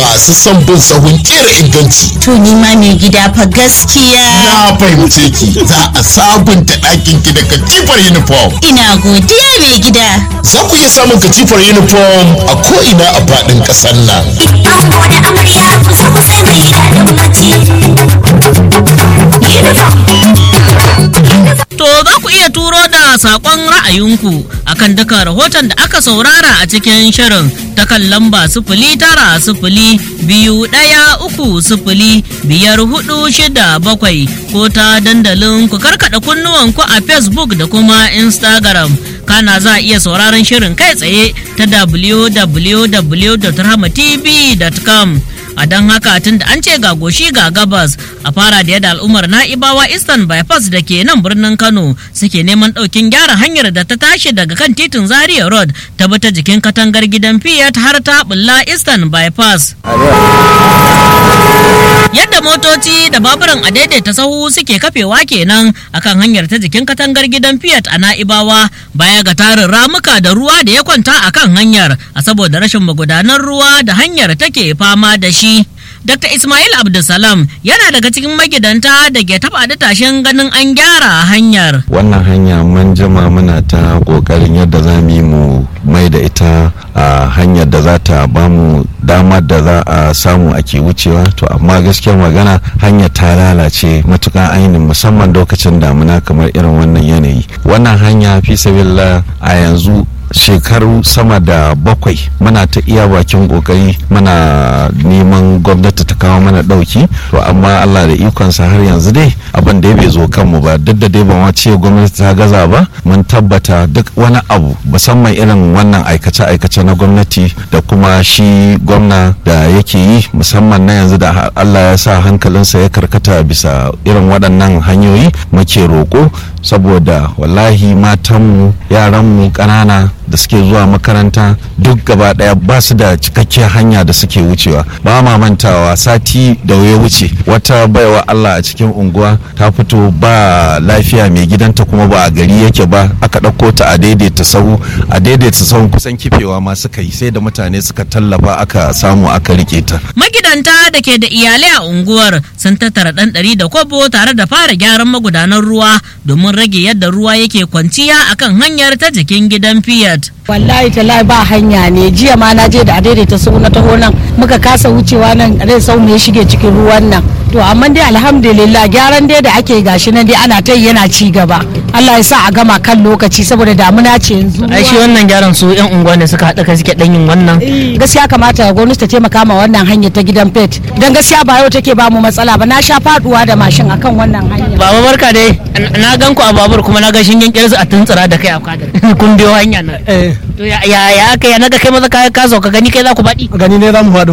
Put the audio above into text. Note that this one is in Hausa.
masu son bin sahun kera inganci. To ni ma mai gida fa gaskiya. Na fahimce ki, za a sabunta ɗakin ki da katifar uniform. Ina godiya mai gida. Za ku iya samun katifar uniform a ko'ina a faɗin ƙasar nan. Ango da amarya kusa kusa mai gida da mace. To za ku iya turo da saƙon ra'ayinku akan duka rahoton da aka saurara a cikin shirin ta kan lamba 09-213-0547 ko ta dandalin ku karkada kunnuwanku a Facebook da kuma Instagram. Kana za a iya sauraron shirin kai tsaye ta www.rahmatv.com. a don haka tun da an ce ga goshi ga gabas a fara da yadda al'ummar na'ibawa eastern bypass da ke nan birnin kano suke neman ɗaukin gyara hanyar da ta tashi daga kan titin zaria road ta bi ta jikin katangar gidan fiat har ta bulla eastern bypass. Yadda motoci da baburan a daidaita sahu suke kafewa kenan akan hanyar ta jikin katangar gidan fiat a na'ibawa baya ga tarin ramuka da ruwa da ya kwanta akan hanyar a saboda rashin magudanan ruwa da hanyar take fama da shi. Dr. Ismail Abdulsalam yana daga cikin magidanta da ke taɓa da tashin ganin an gyara hanyar. Wannan hanya mun jima muna ta ƙoƙarin yadda za mu yi mu mai da ita a hanyar da za ta ba mu damar da za a samu ake wucewa, to amma gaskiyar magana hanyar ta lalace matuƙa ainihin musamman lokacin damuna kamar irin wannan yanayi. Wannan hanya fi sabilillah a yanzu shekaru sama da 7 muna ta iya bakin kokari muna neman gwamnati ta kawo mana dauki, to amma Allah da ikonsa har yanzu dai abin da bai zo kanmu ba. Duk da dai ba ma ce gwamnati ta gaza ba, mun tabbata duk wani abu musamman irin wannan aikace-aikace na gwamnati da kuma shi gwamna da yake yi musamman na yanzu da Allah ya sa hankalinsa ya karkata bisa irin waɗannan hanyoyi muke roƙo, saboda wallahi matanmu yaranmu ƙanana da suke zuwa makaranta duk gaba daya ba su da cikakkiyar hanya da suke wucewa. Ba ma mantawa sati da ya wuce wata baiwa Allah a cikin unguwa ta fito ba lafiya, mai gidanta kuma ba a gari yake ba, aka ɗauko ta a daidaita sahu kusan kifewa ma suka yi, sai da mutane suka tallafa aka samu aka rike ta. Magidanta da ke da iyalai a unguwar sun tattara ɗan 100 da kwabo tare da fara gyaran magudanan ruwa domin rage yadda ruwa yake kwanciya akan hanyar ta jikin gidan fiat. Wallahi tallahi ba hanya ne, jiya ma na je da adaidaita sau na taho nan muka kasa wucewa nan rai sau ya shige cikin ruwan nan. To amma dai alhamdulillah gyaran dai da ake gashi nan dai ana ta yana ci gaba. Allah ya sa a gama kan lokaci saboda damuna ce yanzu. Ai shi wannan gyaran su yan unguwa ne suka haɗa kai suke dan yin wannan. Gaskiya kamata gwamnati ta taimaka ma wannan hanyar ta gidan pet. Dan gaskiya ba yau take ba mu matsala ba, na sha faduwa da mashin akan wannan hanyar. Baba barka dai. Na gan ku a babur kuma na ga shingen kirsu a tuntsira da kai a kadar. Kun biyo hanya nan. To ya aka ya naga kai maza ka sauka gani kai za ku baɗi. Gani ne za mu faɗi.